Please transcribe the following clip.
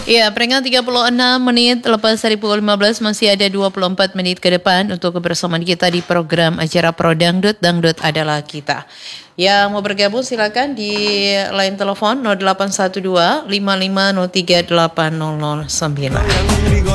Ya, peringkat 36 menit lepas dari pukul 15 masih ada 24 menit ke depan untuk kebersamaan kita di program acara Pro Dangdut, Dangdut adalah kita. Yang mau bergabung silakan di line telepon 0812 5503 8009.